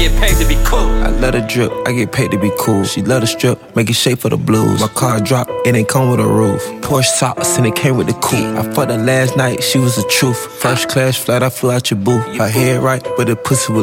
get paid to be cool. I let her drip, I get paid to be cool. She let her strip, make it shape for the blues. My car drop, it ain't come with a roof. Porsche socks and it came with the coupe. I fucked her last night, she was the truth. First class flight, I flew out your booth. Her head right, but the pussy was